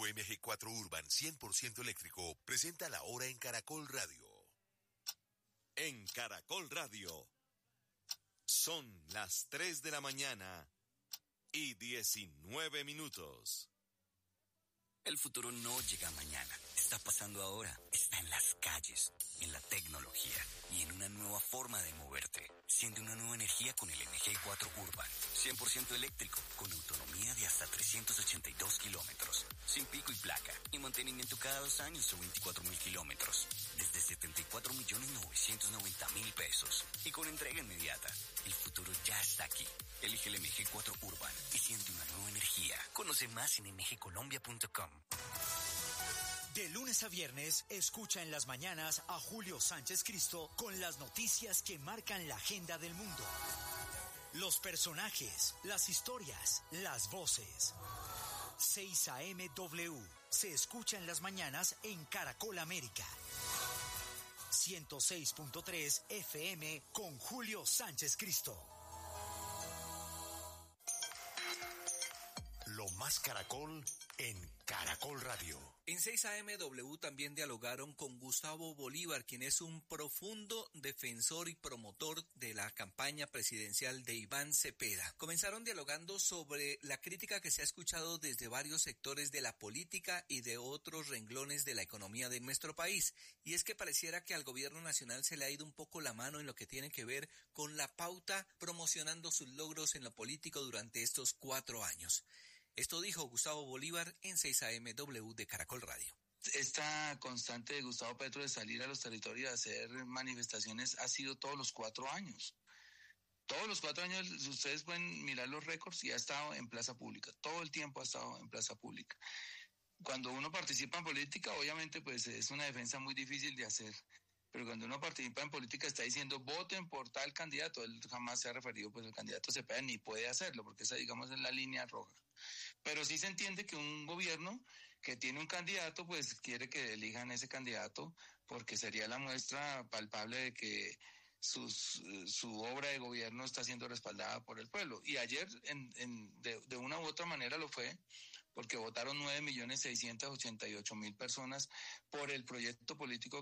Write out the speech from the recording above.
Su MG4 Urban 100% eléctrico presenta la hora en Caracol Radio. En Caracol Radio son las 3 de la mañana y 19 minutos. El futuro no llega mañana, está pasando ahora, está en las calles, en la tecnología y en una nueva forma de moverte. Siente una nueva energía con el MG4 Urban, 100% eléctrico, con autonomía de hasta 382 kilómetros, sin pico y placa, y mantenimiento cada 2 años o 24.000 kilómetros, desde 74.990.000 pesos, y con entrega inmediata. El futuro ya está aquí. Elige el MG4 Urban y siente una nueva energía. Conoce más en mgcolombia.com. De lunes a viernes, escucha en las mañanas a Julio Sánchez Cristo con las noticias que marcan la agenda del mundo. Los personajes, las historias, las voces. 6 a.m. W se escucha en las mañanas en Caracol América. 106.3 FM con Julio Sánchez Cristo. Lo más Caracol en Caracol Radio. En 6 a.m. W también dialogaron con Gustavo Bolívar, quien es un profundo defensor y promotor de la campaña presidencial de Iván Cepeda. Comenzaron dialogando sobre la crítica que se ha escuchado desde varios sectores de la política y de otros renglones de la economía de nuestro país. Y es que pareciera que al gobierno nacional se le ha ido un poco la mano en lo que tiene que ver con la pauta promocionando sus logros en lo político durante estos 4 años. Esto dijo Gustavo Bolívar en 6 a.m. W de Caracol Radio. Esta constante de Gustavo Petro de salir a los territorios a hacer manifestaciones ha sido todos los 4 años. Todos los 4 años ustedes pueden mirar los récords y ha estado en plaza pública. Todo el tiempo ha estado en plaza pública. Cuando uno participa en política, obviamente pues es una defensa muy difícil de hacer. Pero cuando uno participa en política está diciendo voten por tal candidato. Él jamás se ha referido pues al candidato Cepeda ni puede hacerlo porque esa digamos es la línea roja. Pero sí se entiende que un gobierno que tiene un candidato pues quiere que elijan ese candidato porque sería la muestra palpable de que su obra de gobierno está siendo respaldada por el pueblo. Y ayer de una u otra manera lo fue porque votaron 9.688.000 personas por el proyecto político